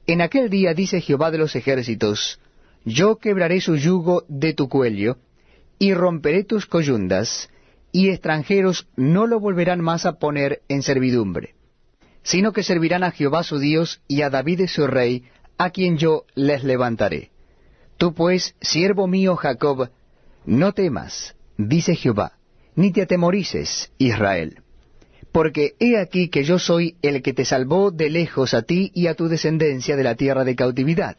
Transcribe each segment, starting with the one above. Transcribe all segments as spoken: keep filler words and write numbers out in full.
En aquel día, dice Jehová de los ejércitos, yo quebraré su yugo de tu cuello, y romperé tus coyundas, y extranjeros no lo volverán más a poner en servidumbre, sino que servirán a Jehová su Dios y a David su rey, a quien yo les levantaré. Tú pues, siervo mío Jacob, no temas, dice Jehová, ni te atemorices, Israel. Porque he aquí que yo soy el que te salvó de lejos a ti y a tu descendencia de la tierra de cautividad.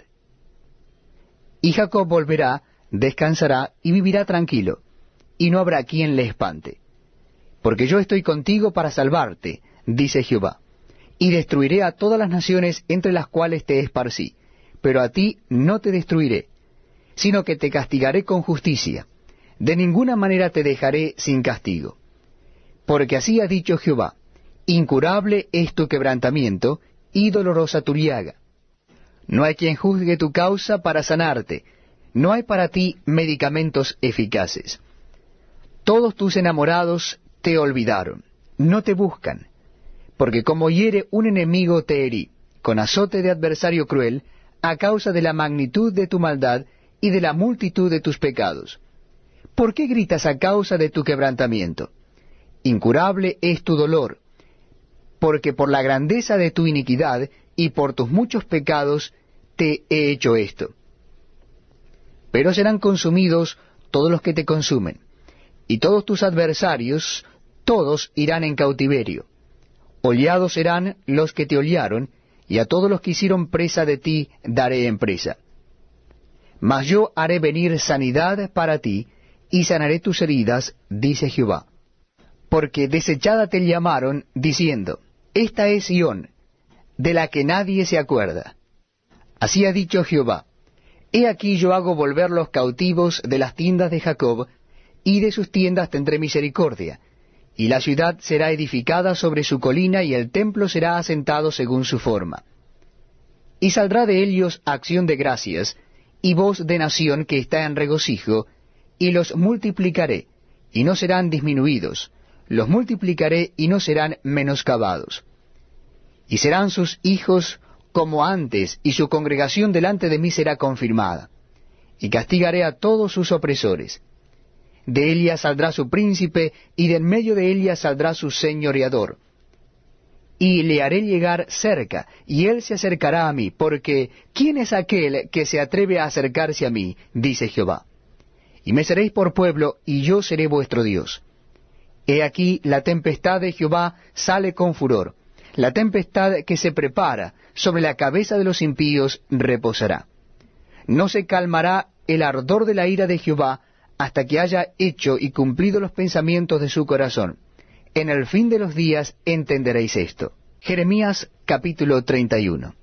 Y Jacob volverá, descansará y vivirá tranquilo, y no habrá quien le espante. Porque yo estoy contigo para salvarte, dice Jehová, y destruiré a todas las naciones entre las cuales te esparcí, pero a ti no te destruiré, sino que te castigaré con justicia. De ninguna manera te dejaré sin castigo. Porque así ha dicho Jehová, incurable es tu quebrantamiento, y dolorosa tu llaga. No hay quien juzgue tu causa para sanarte, no hay para ti medicamentos eficaces. Todos tus enamorados te olvidaron, no te buscan, porque como hiere un enemigo te herí, con azote de adversario cruel, a causa de la magnitud de tu maldad y de la multitud de tus pecados. ¿Por qué gritas a causa de tu quebrantamiento? Incurable es tu dolor, porque por la grandeza de tu iniquidad y por tus muchos pecados te he hecho esto. Pero serán consumidos todos los que te consumen, y todos tus adversarios, todos irán en cautiverio. Hollados serán los que te hollaron, y a todos los que hicieron presa de ti daré en presa. Mas yo haré venir sanidad para ti, y sanaré tus heridas, dice Jehová. Porque desechada te llamaron, diciendo, esta es Sión, de la que nadie se acuerda. Así ha dicho Jehová, he aquí yo hago volver los cautivos de las tiendas de Jacob, y de sus tiendas tendré misericordia, y la ciudad será edificada sobre su colina, y el templo será asentado según su forma. Y saldrá de ellos acción de gracias, y voz de nación que está en regocijo, y los multiplicaré, y no serán disminuidos, los multiplicaré y no serán menoscabados. Y serán sus hijos como antes, y su congregación delante de mí será confirmada. Y castigaré a todos sus opresores. De ella saldrá su príncipe, y de en medio de ella saldrá su señoreador. Y le haré llegar cerca, y él se acercará a mí, porque ¿quién es aquel que se atreve a acercarse a mí? Dice Jehová. Y me seréis por pueblo, y yo seré vuestro Dios. He aquí la tempestad de Jehová sale con furor, la tempestad que se prepara sobre la cabeza de los impíos reposará. No se calmará el ardor de la ira de Jehová hasta que haya hecho y cumplido los pensamientos de su corazón. En el fin de los días entenderéis esto. Jeremías capítulo treinta y uno.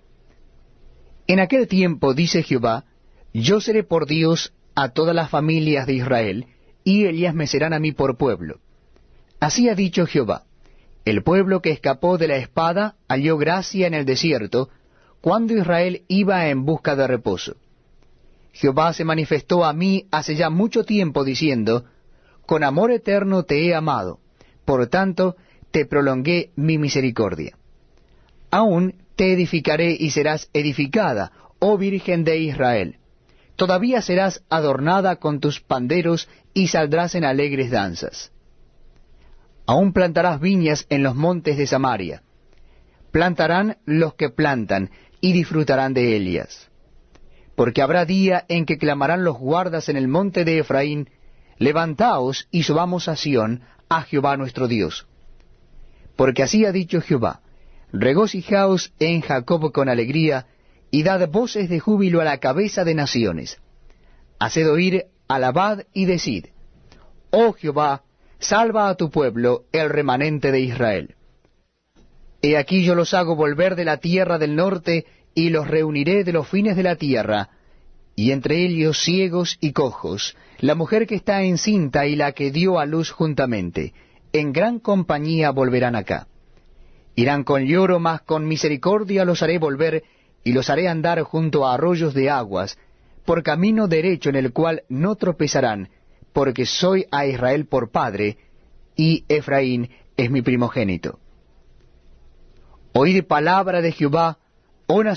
En aquel tiempo, dice Jehová, yo seré por Dios a todas las familias de Israel, y ellas me serán a mí por pueblo. Así ha dicho Jehová, el pueblo que escapó de la espada halló gracia en el desierto, cuando Israel iba en busca de reposo. Jehová se manifestó a mí hace ya mucho tiempo, diciendo, con amor eterno te he amado, por tanto te prolongué mi misericordia. Aún te edificaré y serás edificada, oh Virgen de Israel. Todavía serás adornada con tus panderos y saldrás en alegres danzas. Aún plantarás viñas en los montes de Samaria. Plantarán los que plantan, y disfrutarán de ellas. Porque habrá día en que clamarán los guardas en el monte de Efraín, levantaos y subamos a Sión, a Jehová nuestro Dios. Porque así ha dicho Jehová, regocijaos en Jacob con alegría, y dad voces de júbilo a la cabeza de naciones. Haced oír, alabad y decid, oh Jehová, salva a tu pueblo, el remanente de Israel. He aquí yo los hago volver de la tierra del norte, y los reuniré de los fines de la tierra, y entre ellos ciegos y cojos, la mujer que está encinta y la que dio a luz juntamente, en gran compañía volverán acá. Irán con lloro, mas con misericordia los haré volver, y los haré andar junto a arroyos de aguas, por camino derecho en el cual no tropezarán, porque soy a Israel por padre, y Efraín es mi primogénito. Oíd palabra de Jehová, oh